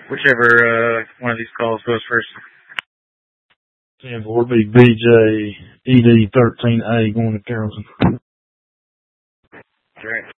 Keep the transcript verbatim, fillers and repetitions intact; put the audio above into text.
Whichever uh, one of these calls goes first. ten four would be B J E D thirteen A going to Carrollton. Right.